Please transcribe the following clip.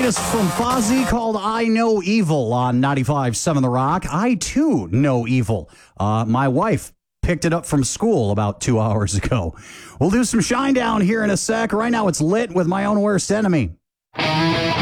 is from Fozzy called I Know Evil on 95.7 The Rock. I, too, know evil. My wife picked it up from school about 2 hours ago. We'll do some Shine Down here in a sec. Right now, it's Lit with My Own Worst Enemy.